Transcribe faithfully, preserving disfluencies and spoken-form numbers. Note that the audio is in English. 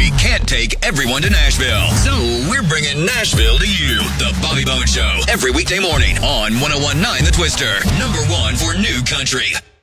country can't take everyone to Nashville. So we're bringing Nashville to you. The Bobby Bones Show, every weekday morning on one oh one point nine The Twister. Number one for new country.